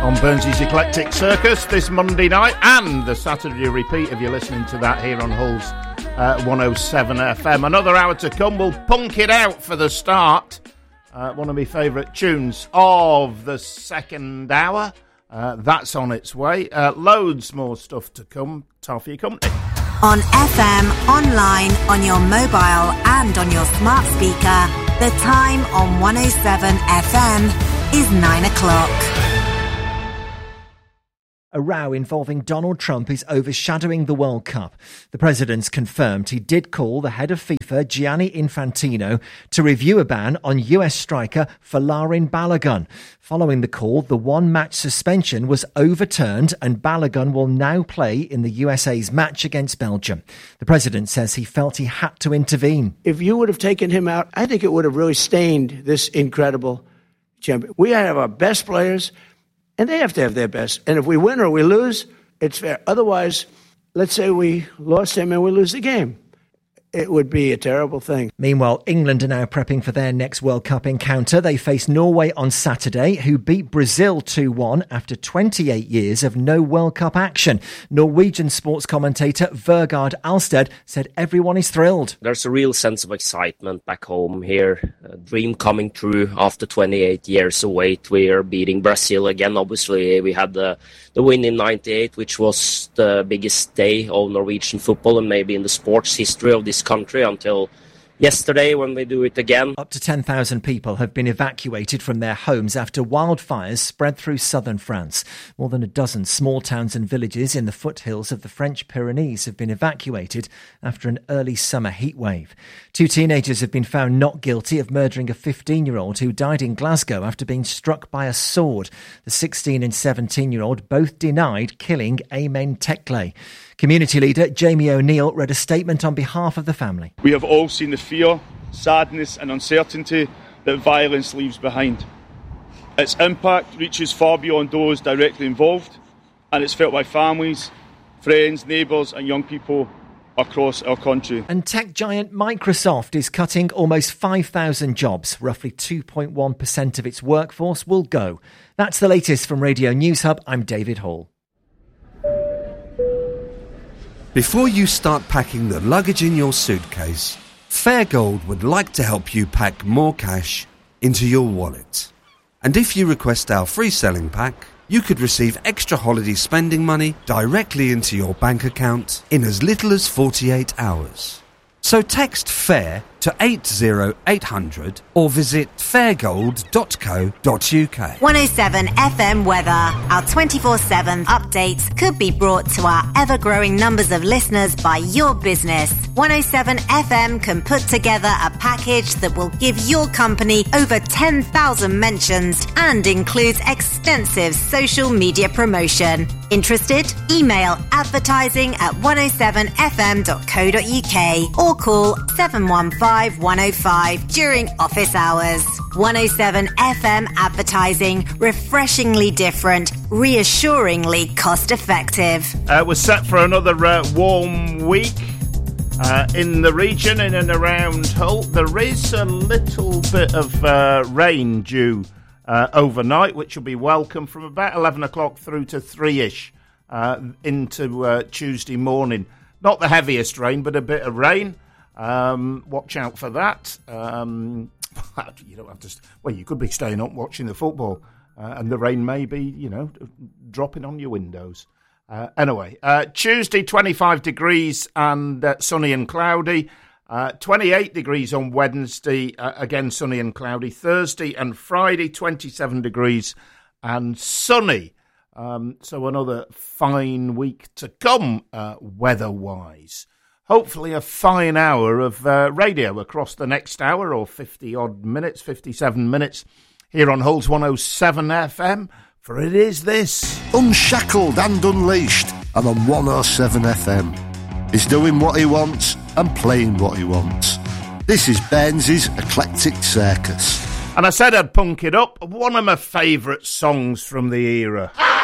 on Burnsley's Eclectic Circus this Monday night, and the Saturday repeat if you're listening to that here on Hull's 107 FM. Another hour to come. We'll punk it out for the start. One of my favourite tunes of the second hour. That's on its way. Loads more stuff to come. Time for your company. On FM, online, on your mobile and on your smart speaker, the time on 107 FM is 9 o'clock. A row involving Donald Trump is overshadowing the World Cup. The president's confirmed he did call the head of FIFA, Gianni Infantino, to review a ban on US striker Folarin Balogun. Following the call, the one-match suspension was overturned and Balogun will now play in the USA's match against Belgium. The president says he felt he had to intervene. If you would have taken him out, I think it would have really stained this incredible champion. We have our best players, and they have to have their best. And if we win or we lose, it's fair. Otherwise, let's say we lost him and we lose the game. It would be a terrible thing. Meanwhile, England are now prepping for their next World Cup encounter. They face Norway on Saturday, who beat Brazil 2-1 after 28 years of no World Cup action. Norwegian sports commentator Vegard Alsted said everyone is thrilled. There's a real sense of excitement back home here. A dream coming true after 28 years of wait. We are beating Brazil again. Obviously, we had the win in 98, which was the biggest day of Norwegian football and maybe in the sports history of this country until yesterday when we do it again. Up to 10,000 people have been evacuated from their homes after wildfires spread through southern France. More than a dozen small towns and villages in the foothills of the French Pyrenees have been evacuated after an early summer heatwave. 2 teenagers have been found not guilty of murdering a 15-year-old who died in Glasgow after being struck by a sword. The 16 and 17-year-old both denied killing Amen Tekle. Community leader Jamie O'Neill read a statement on behalf of the family. We have all seen the fear, sadness and uncertainty that violence leaves behind. Its impact reaches far beyond those directly involved, and it's felt by families, friends, neighbours and young people across our country. And tech giant Microsoft is cutting almost 5,000 jobs. Roughly 2.1% of its workforce will go. That's the latest from Radio News Hub. I'm David Hall. Before you start packing the luggage in your suitcase, Fairgold would like to help you pack more cash into your wallet. And if you request our free selling pack, you could receive extra holiday spending money directly into your bank account in as little as 48 hours. So text FAIR to 80800 or visit fairgold.co.uk. 107 FM weather. Our 24/7 updates could be brought to our ever-growing numbers of listeners by your business. 107 FM can put together a package that will give your company over 10,000 mentions and includes extensive social media promotion. Interested? Email advertising@107fm.co.uk or call 715-105 during office hours. 107 FM advertising, refreshingly different, reassuringly cost-effective. We're set for another warm week in the region, in and around Hull. There is a little bit of rain due overnight, which will be welcome from about 11 o'clock through to 3-ish into Tuesday morning. Not the heaviest rain, but a bit of rain. Watch out for that. You don't have to. Well, you could be staying up watching the football, and the rain may be, dropping on your windows. Anyway, Tuesday 25 degrees and sunny and cloudy. 28 degrees on Wednesday, again sunny and cloudy. Thursday and Friday 27 degrees and sunny. So another fine week to come, weather-wise. Hopefully a fine hour of radio across the next hour, or 50-odd minutes, 57 minutes, here on Hull's 107 FM, for it is this. Unshackled and unleashed, and on 107 FM. He's doing what he wants and playing what he wants. This is Burnsley's Eclectic Circus. And I said I'd punk it up. One of my favourite songs from the era.